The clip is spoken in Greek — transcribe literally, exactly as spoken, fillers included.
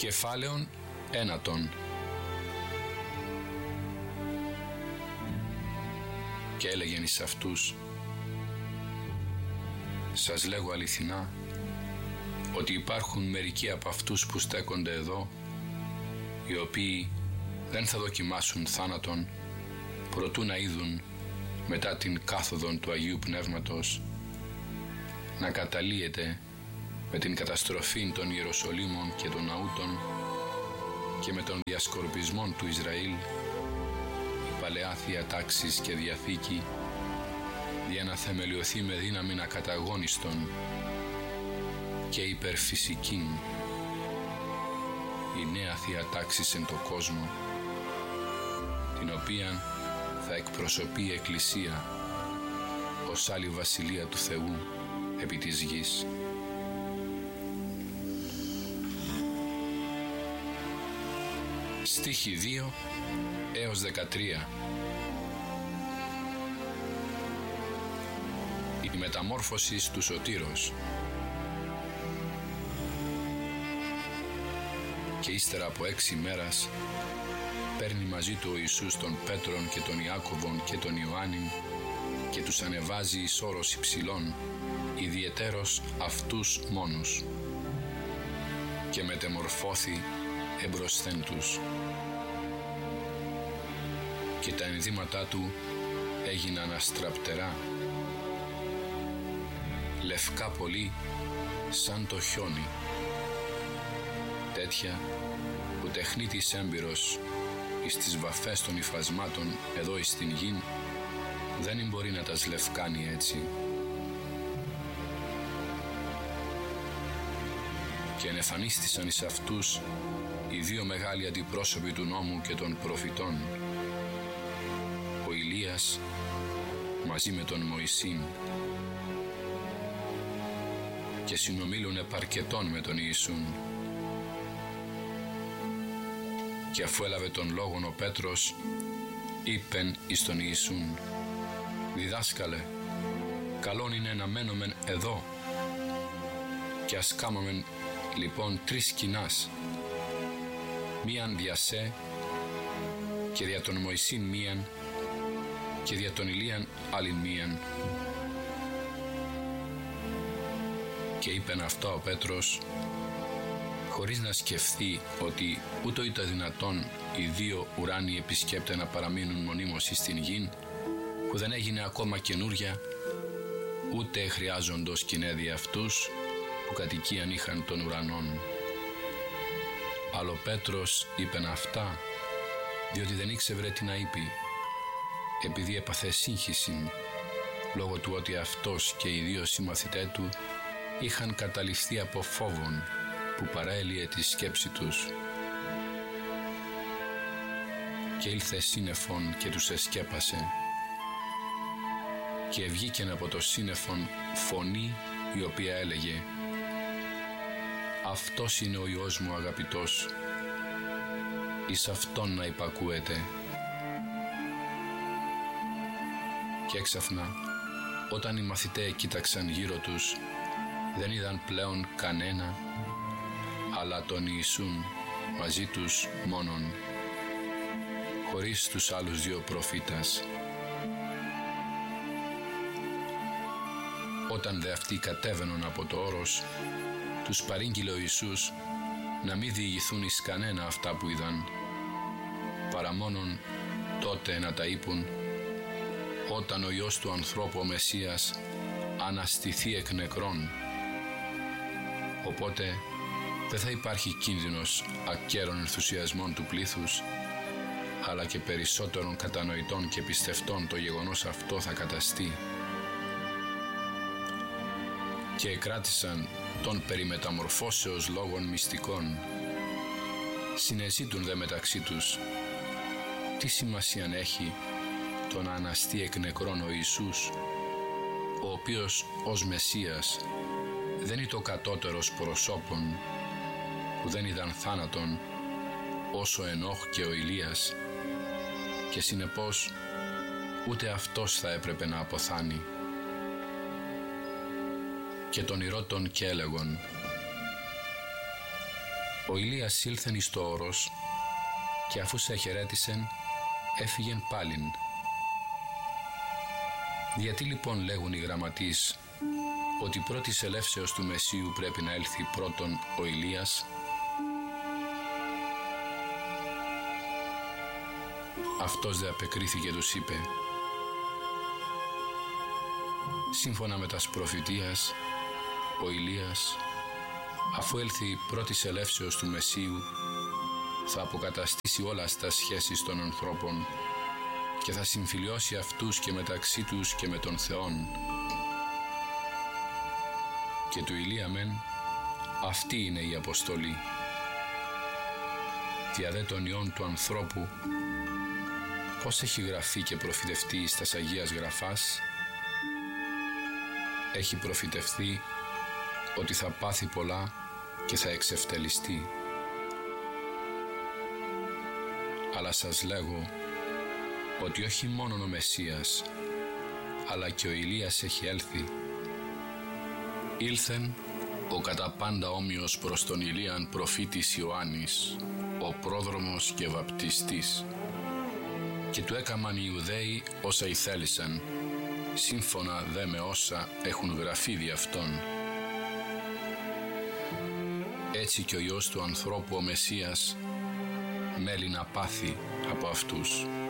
Κεφάλαιον ένατον. Και έλεγεν εις αυτούς: σας λέγω αληθινά ότι υπάρχουν μερικοί από αυτούς που στέκονται εδώ, οι οποίοι δεν θα δοκιμάσουν θάνατον προτού να είδουν μετά την κάθοδον του Αγίου Πνεύματος να καταλύεται με την καταστροφή των Ιεροσολύμων και των ναούτων και με τον διασκορπισμό του Ισραήλ η παλαιά Θεία Τάξης και Διαθήκη για να θεμελιωθεί με δύναμη ακαταγόνιστον και υπερφυσικήν η νέα Θεία Τάξης εν το κόσμο, την οποία θα εκπροσωπεί η Εκκλησία ως άλλη βασιλεία του Θεού επί της γης. Στίχοι δύο έως δεκατρία. Η μεταμόρφωση του Σωτήρος. Και ύστερα από έξι μέρας παίρνει μαζί του ο Ιησούς τον Πέτρον και τον Ιάκωβον και τον Ιωάννην και τους ανεβάζει εις όρος υψηλών, ιδιαιτέρως αυτούς μόνους, και μετεμορφώθη εμπροσθέν τους. Και τα ενδύματά του έγιναν αστραπτερά, λευκά πολύ σαν το χιόνι, τέτοια που τεχνίτης έμπειρος εις τις βαφές των υφασμάτων εδώ εις την γην δεν μπορεί να τα σλευκάνει έτσι. Και ενεφανίστησαν εις αυτούς οι δύο μεγάλοι αντιπρόσωποι του νόμου και των προφητών, ο Ηλίας μαζί με τον Μωυσήν, και συνομίλουν επαρκετών με τον Ιησούν. Και αφού έλαβε τον λόγον ο Πέτρος, είπεν εις τον Ιησούν: διδάσκαλε, καλόν είναι να μένομεν εδώ, και ας κάμαμεν λοιπόν τρεις σκηνάς, μίαν δια σε, και δια τον Μωυσήν μίαν, και δια τον Ηλίαν άλλην μίαν. Και είπεν αυτό ο Πέτρος χωρίς να σκεφτεί ότι ούτω ήταν δυνατόν οι δύο ουράνιοι επισκέπτε να παραμείνουν μονίμως στην γην, που δεν έγινε ακόμα καινούρια, ούτε χρειάζοντος κοινέδια αυτούς που κατοικίαν είχαν των ουρανών. Αλλά ο Πέτρος είπεν αυτά διότι δεν ήξερε τι να είπε, επειδή έπαθε σύγχυση λόγω του ότι αυτός και οι δύο συμμαθητές του είχαν καταληφθεί από φόβον που παρέλυε τη σκέψη τους. Και ήλθε σύννεφον και τους εσκέπασε, και βγήκεν από το σύννεφον φωνή η οποία έλεγε: αυτός είναι ο Υιός μου αγαπητός, εις αυτόν να υπακούετε. Και έξαφνα, όταν οι μαθηταί κοίταξαν γύρω τους, δεν είδαν πλέον κανένα, αλλά τον Ιησούν μαζί τους μόνον, χωρίς τους άλλους δύο προφήτας. Όταν δε αυτοί κατέβαιναν από το όρος, τους παρήγγειλε ο Ιησούς να μην διηγηθούν εις κανένα αυτά που είδαν, παρά μόνον τότε να τα είπουν όταν ο Υιός του ανθρώπου ο Μεσσίας αναστηθεί εκ νεκρών. Οπότε δεν θα υπάρχει κίνδυνος ακέρων ενθουσιασμών του πλήθους, αλλά και περισσότερων κατανοητών και πιστευτών το γεγονός αυτό θα καταστεί. Και εκράτησαν των περιμεταμορφώσεως λόγων μυστικών. Συνεζήτουν δε μεταξύ τους τι σημασίαν έχει το να αναστεί εκ νεκρών ο Ιησούς, ο οποίος ως Μεσσίας δεν είναι το κατώτερος προσώπων, που δεν είδαν θάνατον όσο Ενώχ και ο Ηλίας, και συνεπώς ούτε αυτός θα έπρεπε να αποθάνει. Και τον ηρώτων και έλεγον: Ο Ηλίας ήλθεν εις το όρος και αφού σε χαιρέτησεν έφυγεν πάλιν. Γιατί λοιπόν λέγουν οι γραμματείς ότι πρώτης ελεύσεως του Μεσσίου πρέπει να έλθει πρώτον ο Ηλίας? Αυτός δε απεκρίθηκε, τους είπε: σύμφωνα με τας προφητείας, ο Ηλίας, αφού έλθει πρώτης ελεύσεως του Μεσσίου, θα αποκαταστήσει όλα στα σχέσεις των ανθρώπων και θα συμφιλιώσει αυτούς και μεταξύ τους και με τον Θεόν. Και του Ηλία μεν αυτή είναι η αποστολή. Δια δε των ιών του ανθρώπου, πώς έχει γραφεί και προφητευτεί στας Αγίας Γραφάς? Έχει προφητευθεί ότι θα πάθει πολλά και θα εξευτελιστεί. Αλλά σας λέγω ότι όχι μόνο ο Μεσσίας, αλλά και ο Ηλίας έχει έλθει. Ήλθεν ο κατά πάντα όμοιος προς τον Ηλίαν προφήτης Ιωάννης, ο πρόδρομος και βαπτιστής, και του έκαμαν οι Ιουδαίοι όσα ηθέλησαν, σύμφωνα δε με όσα έχουν γραφεί δι' αυτόν. Έτσι και ο Υιός του ανθρώπου ο Μεσσίας μέλει να πάθει από αυτούς.